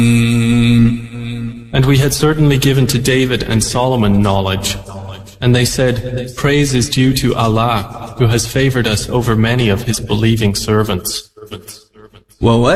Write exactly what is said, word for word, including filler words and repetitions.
And we had certainly given to David and Solomon knowledge. And they said, praise is due to Allah, who has favored us over many of his believing servants.